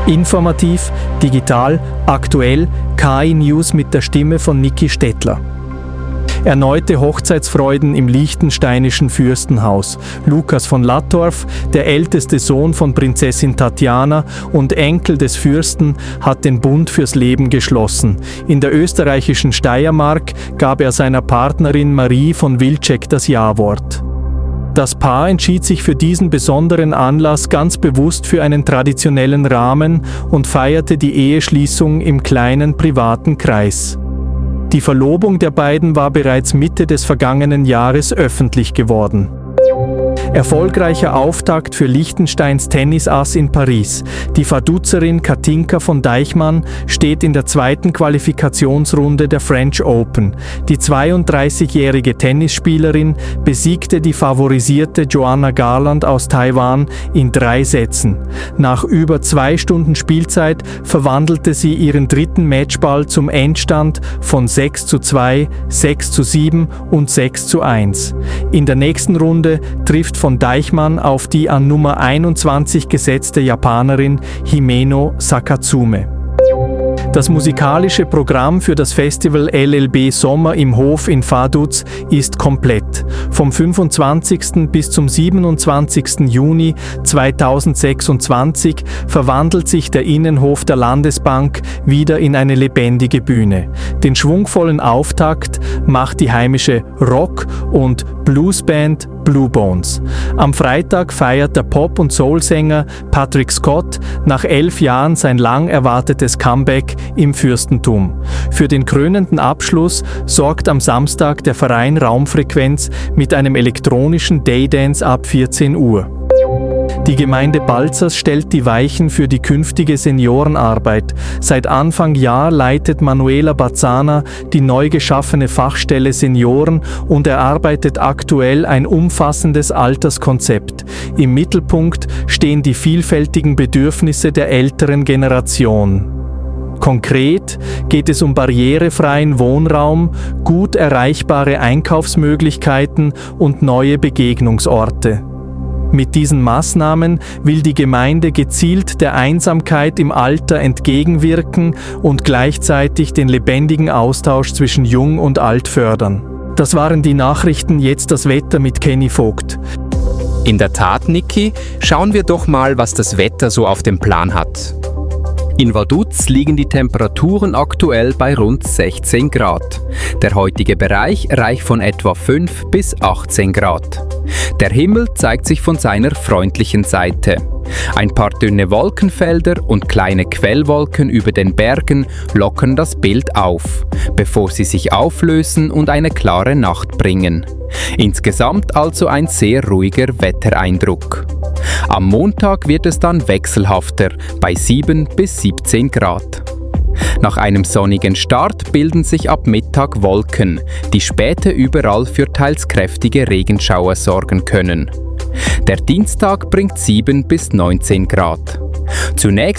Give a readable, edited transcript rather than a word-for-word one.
Informativ, digital, aktuell, KI News mit der Stimme von Niki Stettler. Erneute Hochzeitsfreuden im liechtensteinischen Fürstenhaus. Lukas von Lattorf, der älteste Sohn von Prinzessin Tatjana und Enkel des Fürsten, hat den Bund fürs Leben geschlossen. In der österreichischen Steiermark gab er seiner Partnerin Marie von Wilczek das Ja-Wort. Das Paar entschied sich für diesen besonderen Anlass ganz bewusst für einen traditionellen Rahmen und feierte die Eheschließung im kleinen privaten Kreis. Die Verlobung der beiden war bereits Mitte des vergangenen Jahres öffentlich geworden. Erfolgreicher Auftakt für Liechtensteins Tennisass in Paris. Die Vaduzerin Katinka von Deichmann steht in der zweiten Qualifikationsrunde der French Open. Die 32-jährige Tennisspielerin besiegte die favorisierte Joanna Garland aus Taiwan in 3 Sätzen. Nach über 2 Stunden Spielzeit verwandelte sie ihren dritten Matchball zum Endstand von 6:2, 6:7 und 6:1. In der nächsten Runde trifft von Deichmann auf die an Nummer 21 gesetzte Japanerin Himeno Sakatsume. Das musikalische Programm für das Festival LLB Sommer im Hof in Vaduz ist komplett. Vom 25. bis zum 27. Juni 2026 verwandelt sich der Innenhof der Landesbank wieder in eine lebendige Bühne. Den schwungvollen Auftakt macht die heimische Rock- und Bluesband Blue Bones. Am Freitag feiert der Pop- und Soul-Sänger Patrick Scott nach 11 Jahren sein lang erwartetes Comeback im Fürstentum. Für den krönenden Abschluss sorgt am Samstag der Verein Raumfrequenz mit einem elektronischen Daydance ab 14 Uhr. Die Gemeinde Balzers stellt die Weichen für die künftige Seniorenarbeit. Seit Anfang Jahr leitet Manuela Bazzana die neu geschaffene Fachstelle Senioren und erarbeitet aktuell ein umfassendes Alterskonzept. Im Mittelpunkt stehen die vielfältigen Bedürfnisse der älteren Generation. Konkret geht es um barrierefreien Wohnraum, gut erreichbare Einkaufsmöglichkeiten und neue Begegnungsorte. Mit diesen Maßnahmen will die Gemeinde gezielt der Einsamkeit im Alter entgegenwirken und gleichzeitig den lebendigen Austausch zwischen Jung und Alt fördern. Das waren die Nachrichten, jetzt das Wetter mit Kenny Vogt. In der Tat, Niki, schauen wir doch mal, was das Wetter so auf dem Plan hat. In Vaduz liegen die Temperaturen aktuell bei rund 16 Grad. Der heutige Bereich reicht von etwa 5 bis 18 Grad. Der Himmel zeigt sich von seiner freundlichen Seite. Ein paar dünne Wolkenfelder und kleine Quellwolken über den Bergen lockern das Bild auf, bevor sie sich auflösen und eine klare Nacht bringen. Insgesamt also ein sehr ruhiger Wettereindruck. Am Montag wird es dann wechselhafter bei 7 bis 17 Grad. Nach einem sonnigen Start bilden sich ab Mittag Wolken, die später überall für teils kräftige Regenschauer sorgen können. Der Dienstag bringt 7 bis 19 Grad. Zunächst